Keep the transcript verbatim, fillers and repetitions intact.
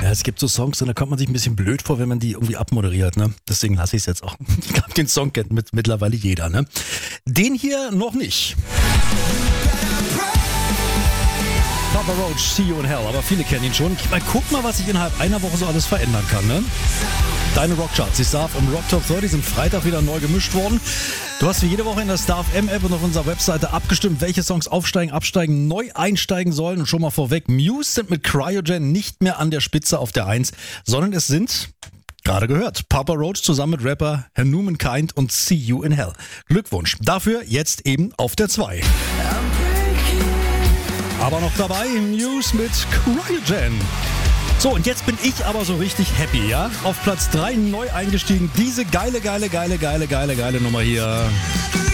Ja, es gibt so Songs, und da kommt man sich ein bisschen blöd vor, wenn man die irgendwie abmoderiert, ne? Deswegen lasse ich es jetzt auch. Ich glaube, den Song kennt mit, mittlerweile jeder, ne? Den hier noch nicht. Papa Roach, See You in Hell, aber viele kennen ihn schon. Mal guck mal, was sich innerhalb einer Woche so alles verändern kann, ne? Deine Rockcharts, die Star F M Rock Top dreißig sind Freitag wieder neu gemischt worden. Du hast wie jede Woche in der Star F M App und auf unserer Webseite abgestimmt, welche Songs aufsteigen, absteigen, neu einsteigen sollen. Und schon mal vorweg, Muse sind mit Cryogen nicht mehr an der Spitze auf der eins, sondern es sind, gerade gehört, Papa Roach zusammen mit Rapper Herr Humankind und See You in Hell. Glückwunsch. Dafür jetzt eben auf der zwei. Aber noch dabei, Muse mit Cryogen. So, und jetzt bin ich aber so richtig happy, ja? Auf Platz drei neu eingestiegen, diese geile, geile, geile, geile, geile, geile Nummer hier.